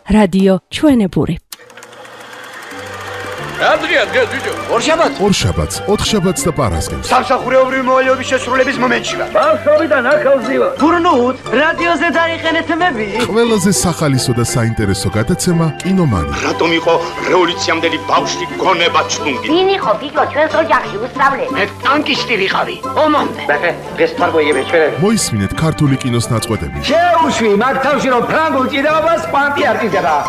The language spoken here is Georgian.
რადიო ჩვენებური. Andrea, ბიჭო. ორშაბათს, ოთხშაბათს და პარასკევს. სამსახურეობრივი მოვალეობის შესრულების მომენტში ვარ. ბავშვობიდან ახალზივა. გურნუთ, რადიოზე დაიყენეთ მები. ყველაზე სახალისო და საინტერესო გადაცემა კინომანი. რატომ იყო რევოლუციამდელი ბავშვი გონება ჩლუნგი? ვინ იყო ბიჭო ჩვენს ოჯახში უსწავლე? მე ტანკისტი ვიყავი. ომამდე. ბახე, დღეს თარგოიები ჩვენები. მოისმინეთ ქართული კინოს ნაწყვეტები. შეუშვი, მაგ თავში რომ ფრანგულ ჭიდაობას კვანტი არ ჭირდება.